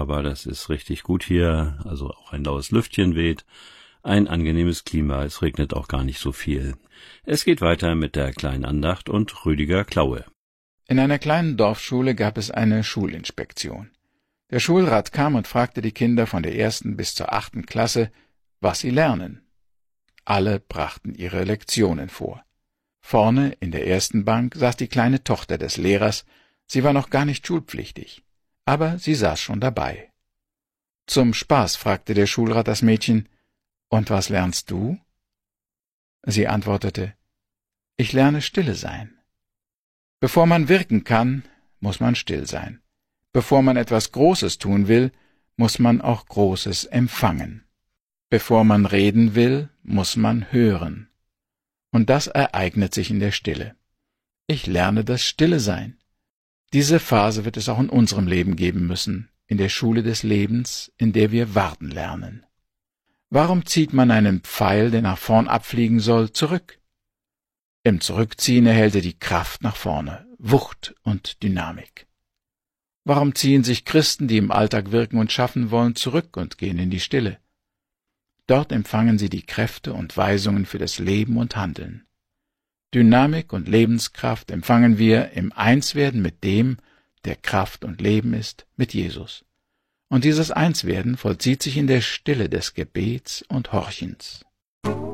aber das ist richtig gut hier, also auch ein laues Lüftchen weht, ein angenehmes Klima, es regnet auch gar nicht so viel. Es geht weiter mit der kleinen Andacht und Rüdiger Klaue. In einer kleinen Dorfschule gab es eine Schulinspektion. Der Schulrat kam und fragte die Kinder von der 1. bis zur 8. Klasse, was sie lernen. Alle brachten ihre Lektionen vor. Vorne in der ersten Bank saß die kleine Tochter des Lehrers, sie war noch gar nicht schulpflichtig, aber sie saß schon dabei. Zum Spaß fragte der Schulrat das Mädchen, »Und was lernst du?« Sie antwortete, »Ich lerne stille sein.« Bevor man wirken kann, muss man still sein. Bevor man etwas Großes tun will, muss man auch Großes empfangen. Bevor man reden will, muss man hören. Und das ereignet sich in der Stille. Ich lerne das Stille sein. Diese Phase wird es auch in unserem Leben geben müssen, in der Schule des Lebens, in der wir warten lernen. Warum zieht man einen Pfeil, der nach vorn abfliegen soll, zurück? Im Zurückziehen erhält er die Kraft nach vorne, Wucht und Dynamik. Warum ziehen sich Christen, die im Alltag wirken und schaffen wollen, zurück und gehen in die Stille? Dort empfangen sie die Kräfte und Weisungen für das Leben und Handeln. Dynamik und Lebenskraft empfangen wir im Einswerden mit dem, der Kraft und Leben ist, mit Jesus. Und dieses Einswerden vollzieht sich in der Stille des Gebets und Horchens.